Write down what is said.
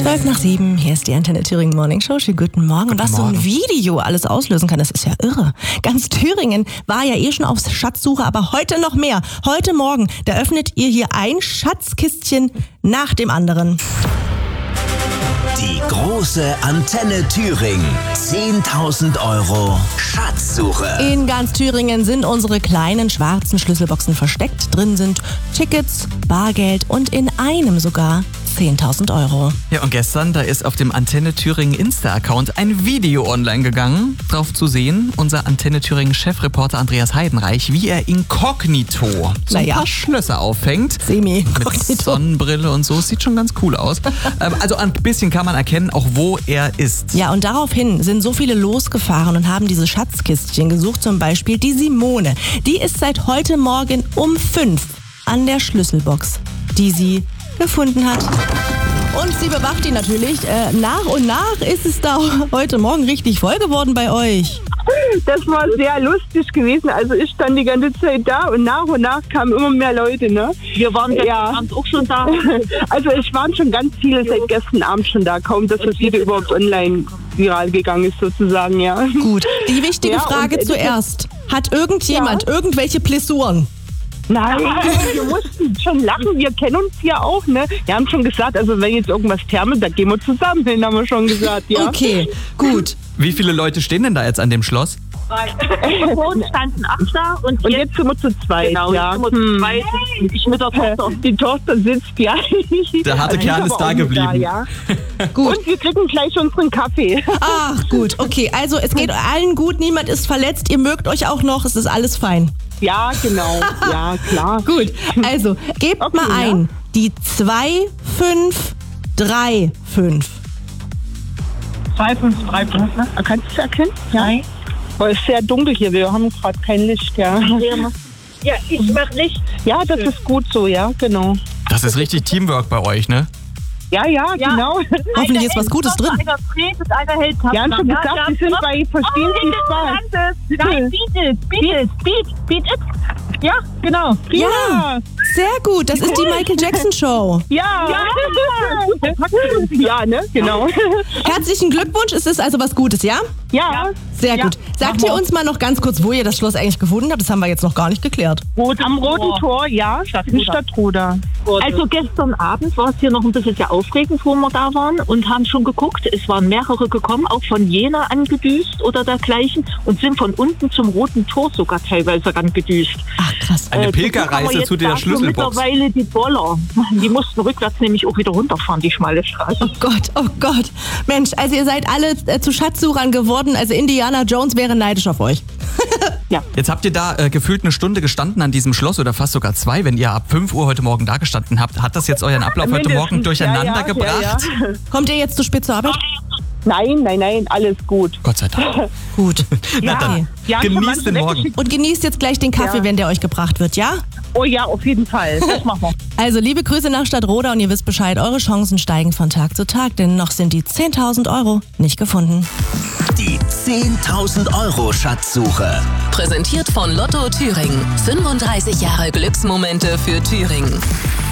7:12, hier ist die Antenne Thüringen Morning Show. Schönen guten Morgen. Und was so ein Video alles auslösen kann, das ist ja irre. Ganz Thüringen war ja schon auf Schatzsuche, aber heute noch mehr. Heute Morgen, da öffnet ihr hier ein Schatzkistchen nach dem anderen. Die große Antenne Thüringen. 10.000 € Schatzsuche. In ganz Thüringen sind unsere kleinen schwarzen Schlüsselboxen versteckt. Drin sind Tickets, Bargeld und in einem sogar 10.000 €. Ja, und gestern, da ist auf dem Antenne Thüringen Insta-Account ein Video online gegangen. Drauf zu sehen, unser Antenne Thüringen Chefreporter Andreas Heidenreich, wie er inkognito so ein paar Schlösser auffängt. Semi-inkognito. Mit Sonnenbrille und so. Sieht schon ganz cool aus. Also ein bisschen kann man erkennen, auch wo er ist. Ja, und daraufhin sind so viele losgefahren und haben diese Schatzkistchen gesucht. Zum Beispiel die Simone. Die ist seit heute Morgen um 5 an der Schlüsselbox, die sie gefunden hat. Und sie bewacht ihn natürlich. Nach und nach ist es da heute Morgen richtig voll geworden bei euch. Das war sehr lustig gewesen. Also ich stand die ganze Zeit da und nach kamen immer mehr Leute. Ne? Wir waren gestern Abend auch schon da. Also es waren schon ganz viele seit gestern Abend schon da. Kaum, dass das Video überhaupt online viral gegangen ist sozusagen, ja. Gut, die wichtige Frage zuerst. Hat irgendjemand irgendwelche Blessuren? Nein, wir mussten schon lachen, wir kennen uns ja auch, ne? Wir haben schon gesagt, also wenn jetzt irgendwas thermelt, dann gehen wir zusammen hin, haben wir schon gesagt, ja. Okay, gut. Wie viele Leute stehen denn da jetzt an dem Schloss? Vorhin standen 8 da und jetzt sind wir zu zweit. Genau, ja. jetzt sind wir zu zweit. Ich mit der Tochter. Die Tochter sitzt, ja. Der harte Kern ist da geblieben. Da, ja. Gut. Und wir kriegen gleich unseren Kaffee. Ach, gut, okay. Also es geht allen gut, niemand ist verletzt, ihr mögt euch auch noch, es ist alles fein. Ja, genau. Ja, klar. Gut, also gebt mal ein. Die 2535. 2535, ne? Kannst du es erkennen? Ja. Nein. Aber es ist sehr dunkel hier, wir haben gerade kein Licht, ja. Ja, ich mach Licht. Ja, das ist gut so, ja, genau. Das ist richtig Teamwork bei euch, ne? Ja, genau. Hoffentlich ist was Gutes drin. Einer dreht und einer hält Wir haben schon gesagt, wir sind bei Verstehen Sie Spaß. Nein, beat it. Ja, genau. Ja, sehr gut. Das ist die Michael Jackson Show. Ja, ja, ne, genau. Herzlichen Glückwunsch. Es ist also was Gutes, ja? Ja. Sehr gut. Sagt ihr uns mal noch ganz kurz, wo ihr das Schloss eigentlich gefunden habt? Das haben wir jetzt noch gar nicht geklärt. Am Roten Tor, ja, in Stadtroda. Also gestern Abend war es hier noch ein bisschen sehr aufregend, wo wir da waren und haben schon geguckt. Es waren mehrere gekommen, auch von Jena angedüst oder dergleichen und sind von unten zum Roten Tor sogar teilweise angedüst. Ach, krass. Eine Pilgerreise zu der Schlüsselbox. Mittlerweile die Boller. Die mussten rückwärts nämlich auch wieder runterfahren, die schmale Straße. Oh Gott. Mensch, also ihr seid alle zu Schatzsuchern geworden. Also Indiana Jones wäre neidisch auf euch. Ja. Jetzt habt ihr da gefühlt eine Stunde gestanden an diesem Schloss oder fast sogar 2, wenn ihr ab 5 Uhr heute Morgen da gestanden habt. Hat das jetzt euren Ablauf heute Morgen durcheinander gebracht? Ja. Kommt ihr jetzt zu spät zur Arbeit? Nein, alles gut. Gott sei Dank. Gut. Na dann, Ja, genießt den Morgen. Und genießt jetzt gleich den Kaffee, wenn der euch gebracht wird, ja? Oh ja, auf jeden Fall. Das machen wir. Also liebe Grüße nach Stadtroda und ihr wisst Bescheid, eure Chancen steigen von Tag zu Tag, denn noch sind die 10.000 € nicht gefunden. Die 10.000 € Schatzsuche. Präsentiert von Lotto Thüringen. 35 Jahre Glücksmomente für Thüringen.